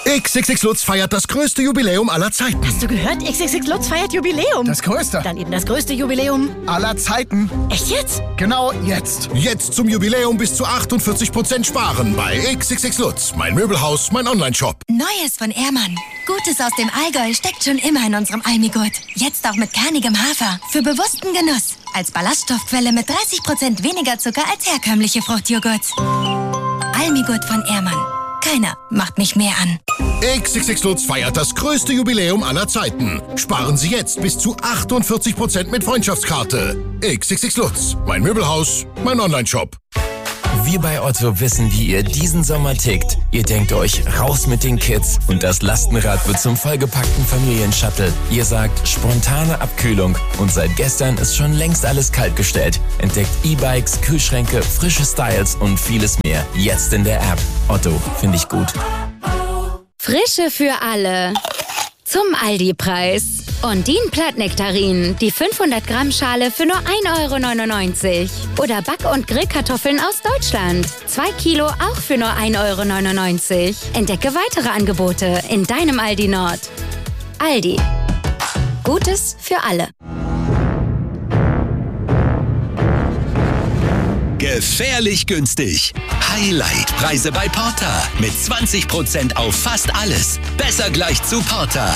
XXX Lutz feiert das größte Jubiläum aller Zeiten. Hast du gehört? XXX Lutz feiert Jubiläum. Das größte. Dann eben das größte Jubiläum aller Zeiten. Echt jetzt? Genau jetzt. Jetzt zum Jubiläum bis zu 48% sparen bei XXX Lutz. Mein Möbelhaus, mein Onlineshop. Neues von Ehrmann. Gutes aus dem Allgäu steckt schon immer in unserem Almigurt. Jetzt auch mit kernigem Hafer. Für bewussten Genuss. Als Ballaststoffquelle mit 30% weniger Zucker als herkömmliche Fruchtjoghurts. Almigurt von Ehrmann. Keiner macht mich mehr an. XXX Lutz feiert das größte Jubiläum aller Zeiten. Sparen Sie jetzt bis zu 48% mit Freundschaftskarte. XXX Lutz. Mein Möbelhaus, mein Onlineshop. Wir bei Otto wissen, wie ihr diesen Sommer tickt. Ihr denkt euch, raus mit den Kids und das Lastenrad wird zum vollgepackten Familienshuttle. Ihr sagt, spontane Abkühlung und seit gestern ist schon längst alles kaltgestellt. Entdeckt E-Bikes, Kühlschränke, frische Styles und vieles mehr. Jetzt in der App. Otto, finde ich gut. Frische für alle. Zum Aldi-Preis. Ondin-Plattnektarinen, die 500-Gramm-Schale für nur 1,99 €. Oder Back- und Grillkartoffeln aus Deutschland. 2 Kilo auch für nur 1,99 €. Entdecke weitere Angebote in deinem Aldi Nord. Aldi. Gutes für alle. Gefährlich günstig. Highlight-Preise bei Porter. Mit 20% auf fast alles. Besser gleich zu Porter.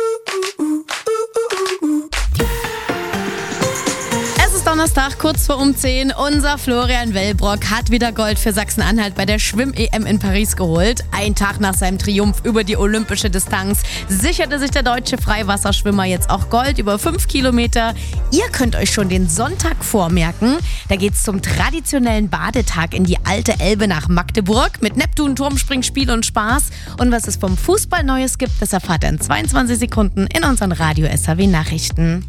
Donnerstag, kurz vor 10. Unser Florian Wellbrock hat wieder Gold für Sachsen-Anhalt bei der Schwimm-EM in Paris geholt. Ein Tag nach seinem Triumph über die olympische Distanz sicherte sich der deutsche Freiwasserschwimmer jetzt auch Gold über 5 Kilometer. Ihr könnt euch schon den Sonntag vormerken. Da geht's zum traditionellen Badetag in die alte Elbe nach Magdeburg mit Neptun, Turmspring, Spiel und Spaß. Und was es vom Fußball Neues gibt, das erfahrt ihr in 22 Sekunden in unseren Radio-SAW-Nachrichten.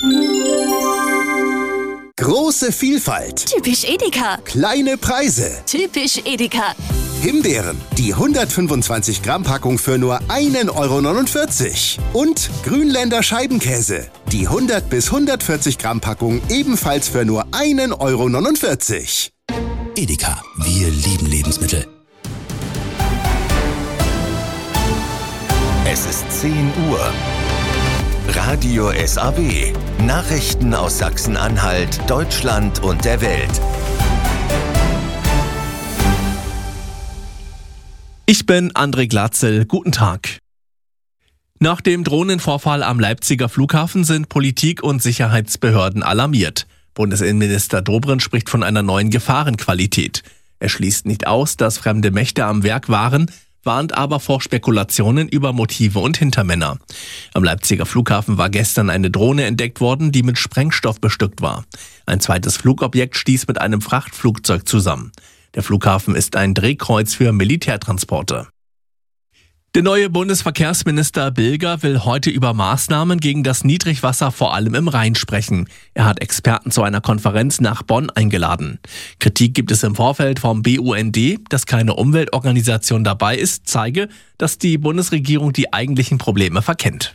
Große Vielfalt. Typisch Edeka. Kleine Preise. Typisch Edeka. Himbeeren, die 125 Gramm Packung für nur 1,49 €. Und Grünländer Scheibenkäse, die 100 bis 140 Gramm Packung ebenfalls für nur 1,49 €. Edeka, wir lieben Lebensmittel. Es ist 10 Uhr. Radio SAW. Nachrichten aus Sachsen-Anhalt, Deutschland und der Welt. Ich bin André Glatzel. Guten Tag. Nach dem Drohnenvorfall am Leipziger Flughafen sind Politik und Sicherheitsbehörden alarmiert. Bundesinnenminister Dobrindt spricht von einer neuen Gefahrenqualität. Er schließt nicht aus, dass fremde Mächte am Werk waren, warnt aber vor Spekulationen über Motive und Hintermänner. Am Leipziger Flughafen war gestern eine Drohne entdeckt worden, die mit Sprengstoff bestückt war. Ein zweites Flugobjekt stieß mit einem Frachtflugzeug zusammen. Der Flughafen ist ein Drehkreuz für Militärtransporte. Der neue Bundesverkehrsminister Bilger will heute über Maßnahmen gegen das Niedrigwasser vor allem im Rhein sprechen. Er hat Experten zu einer Konferenz nach Bonn eingeladen. Kritik gibt es im Vorfeld vom BUND, dass keine Umweltorganisation dabei ist, zeige, dass die Bundesregierung die eigentlichen Probleme verkennt.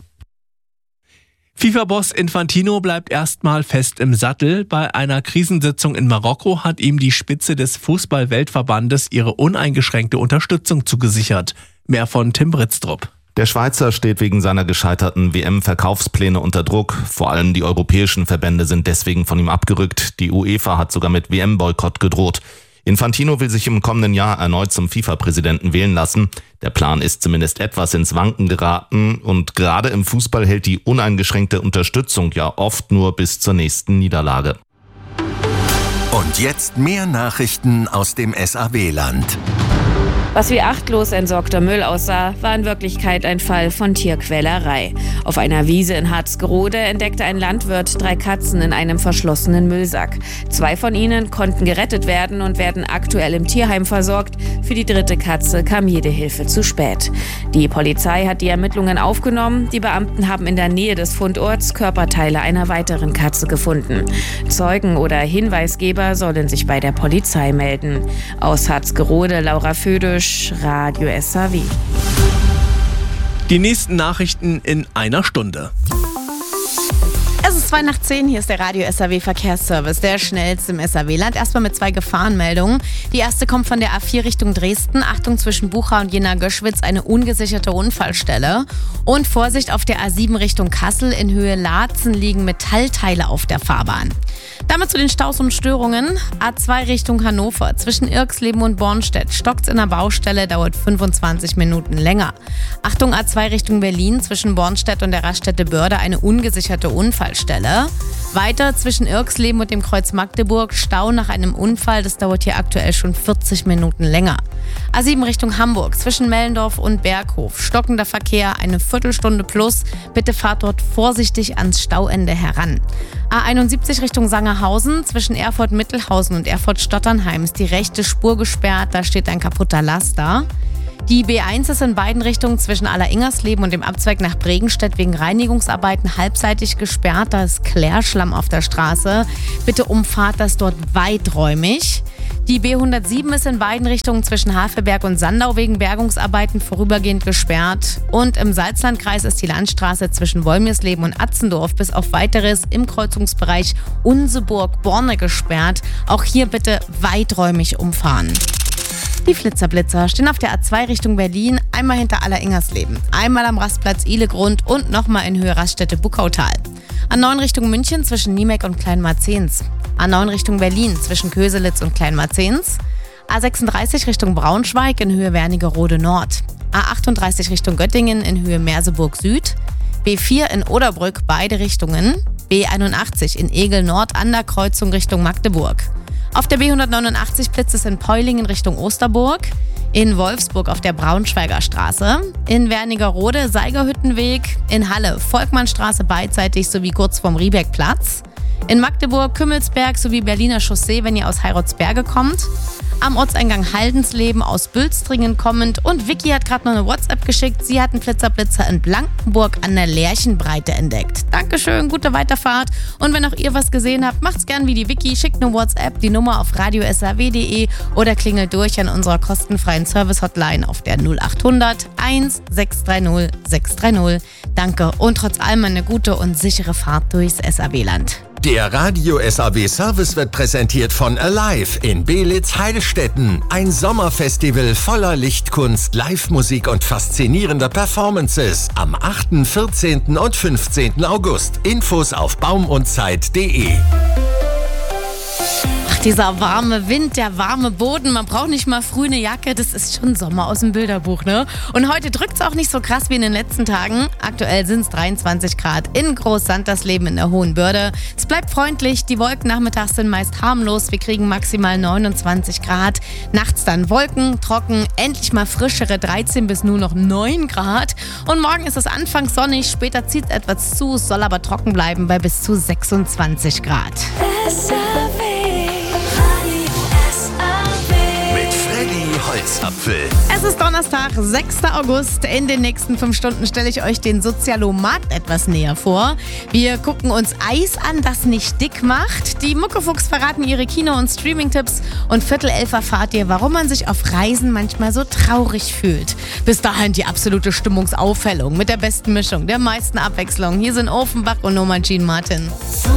FIFA-Boss Infantino bleibt erstmal fest im Sattel. Bei einer Krisensitzung in Marokko hat ihm die Spitze des Fußball-Weltverbandes ihre uneingeschränkte Unterstützung zugesichert. Mehr von Tim Britztrup. Der Schweizer steht wegen seiner gescheiterten WM-Verkaufspläne unter Druck. Vor allem die europäischen Verbände sind deswegen von ihm abgerückt. Die UEFA hat sogar mit WM-Boykott gedroht. Infantino will sich im kommenden Jahr erneut zum FIFA-Präsidenten wählen lassen. Der Plan ist zumindest etwas ins Wanken geraten und gerade im Fußball hält die uneingeschränkte Unterstützung ja oft nur bis zur nächsten Niederlage. Und jetzt mehr Nachrichten aus dem SAW-Land. Was wie achtlos entsorgter Müll aussah, war in Wirklichkeit ein Fall von Tierquälerei. Auf einer Wiese in Harzgerode entdeckte ein Landwirt 3 Katzen in einem verschlossenen Müllsack. 2 von ihnen konnten gerettet werden und werden aktuell im Tierheim versorgt. Für die 3. Katze kam jede Hilfe zu spät. Die Polizei hat die Ermittlungen aufgenommen. Die Beamten haben in der Nähe des Fundorts Körperteile einer weiteren Katze gefunden. Zeugen oder Hinweisgeber sollen sich bei der Polizei melden. Aus Harzgerode, Laura Födisch, Radio SAW. Die nächsten Nachrichten in einer Stunde. Es ist Fast 9:02, hier ist der Radio SAW Verkehrsservice, der schnellste im SAW-Land. Erstmal mit 2 Gefahrenmeldungen. Die erste kommt von der A4 Richtung Dresden. Achtung, zwischen Bucha und Jena-Göschwitz eine ungesicherte Unfallstelle. Und Vorsicht auf der A7 Richtung Kassel. In Höhe Laatzen liegen Metallteile auf der Fahrbahn. Damit zu den Staus und Störungen. A2 Richtung Hannover. Zwischen Irxleben und Bornstedt stockt's in der Baustelle, dauert 25 Minuten länger. Achtung, A2 Richtung Berlin. Zwischen Bornstedt und der Raststätte Börde eine ungesicherte Unfallstelle. Weiter zwischen Irxleben und dem Kreuz Magdeburg Stau nach einem Unfall. Das dauert hier aktuell schon 40 Minuten länger. A7 Richtung Hamburg. Zwischen Mellendorf und Berghof. Stockender Verkehr, eine Viertelstunde plus. Bitte fahrt dort vorsichtig ans Stauende heran. A71 Richtung Sangerhausen. Zwischen Erfurt-Mittelhausen und Erfurt-Stotternheim ist die rechte Spur gesperrt. Da steht ein kaputter Laster. Die B1 ist in beiden Richtungen zwischen Aller-Ingersleben und dem Abzweig nach Bregenstedt wegen Reinigungsarbeiten halbseitig gesperrt. Da ist Klärschlamm auf der Straße. Bitte umfahrt das dort weiträumig. Die B107 ist in beiden Richtungen zwischen Havelberg und Sandau wegen Bergungsarbeiten vorübergehend gesperrt. Und im Salzlandkreis ist die Landstraße zwischen Wolmirsleben und Atzendorf bis auf Weiteres im Kreuzungsbereich Unseburg-Borne gesperrt. Auch hier bitte weiträumig umfahren. Die Flitzer-Blitzer stehen auf der A2 Richtung Berlin, einmal hinter Aller-Ingersleben, einmal am Rastplatz Ihlegrund und nochmal in Höhe Raststätte Buckautal. A9 Richtung München zwischen Niemeck und Kleinmarzens. A9 Richtung Berlin zwischen Köselitz und Kleinmarzens. A36 Richtung Braunschweig in Höhe Wernigerode Nord. A38 Richtung Göttingen in Höhe Merseburg Süd. B4 in Oderbrück beide Richtungen. B81 in Egel Nord an der Kreuzung Richtung Magdeburg. Auf der B189 blitzt es in Peulingen Richtung Osterburg, in Wolfsburg auf der Braunschweiger Straße, in Wernigerode Seigerhüttenweg, in Halle Volkmannstraße beidseitig sowie kurz vorm Riebeckplatz, in Magdeburg Kümmelsberg sowie Berliner Chaussee, wenn ihr aus Heirotsberge kommt, am Ortseingang Haldensleben aus Bülstringen kommend und Vicky hat gerade noch eine WhatsApp geschickt. Sie hat einen Flitzer-Blitzer in Blankenburg an der Lerchenbreite entdeckt. Dankeschön, gute Weiterfahrt. Und wenn auch ihr was gesehen habt, macht's gern wie die Vicky. Schickt eine WhatsApp, die Nummer auf radiosaw.de oder klingelt durch an unserer kostenfreien Service-Hotline auf der 0800 1630 630. Danke und trotz allem eine gute und sichere Fahrt durchs SAW-Land. Der Radio SAW Service wird präsentiert von Alive in Beelitz-Heilstätten. Ein Sommerfestival voller Lichtkunst, Live-Musik und faszinierender Performances. Am 8., 14. und 15. August. Infos auf baumundzeit.de. Dieser warme Wind, der warme Boden, man braucht nicht mal früh eine Jacke, das ist schon Sommer aus dem Bilderbuch, ne? Und heute drückt es auch nicht so krass wie in den letzten Tagen. Aktuell sind es 23 Grad in Groß-Santersleben in der Hohen Börde. Es bleibt freundlich, die Wolken nachmittags sind meist harmlos, wir kriegen maximal 29 Grad. Nachts dann Wolken, trocken, endlich mal frischere 13 bis nur noch 9 Grad. Und morgen ist es anfangs sonnig, später zieht es etwas zu, soll aber trocken bleiben bei bis zu 26 Grad. Holzapfel. Es ist Donnerstag, 6. August. In den nächsten 5 Stunden stelle ich euch den Sozialomat etwas näher vor. Wir gucken uns Eis an, das nicht dick macht. Die Muckefuchs verraten ihre Kino- und Streaming-Tipps. Und 10:45 erfahrt ihr, warum man sich auf Reisen manchmal so traurig fühlt. Bis dahin die absolute Stimmungsaufhellung mit der besten Mischung, der meisten Abwechslung. Hier sind Offenbach und Norman Jean Martin.